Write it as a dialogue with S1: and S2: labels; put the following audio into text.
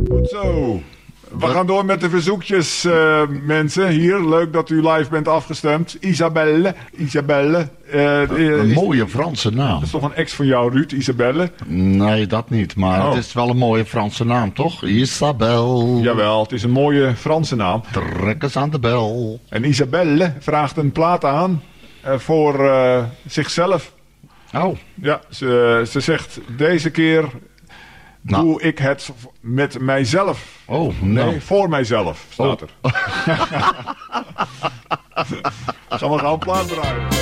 S1: Goed zo. We gaan door met de verzoekjes, mensen. Hier, leuk dat u live bent afgestemd. Isabelle.
S2: Een mooie Franse naam.
S1: Dat is toch een ex van jou, Ruud, Isabelle?
S2: Nee, dat niet. Maar het is wel een mooie Franse naam, toch? Isabelle.
S1: Jawel, het is een mooie Franse naam.
S2: Trek eens aan de bel.
S1: En Isabelle vraagt een plaat aan voor zichzelf.
S2: Oh.
S1: Ja, ze zegt deze keer doe ik het met mijzelf.
S2: Oh,
S1: nee, voor mijzelf staat er. Zal we gaan een plaat draaien?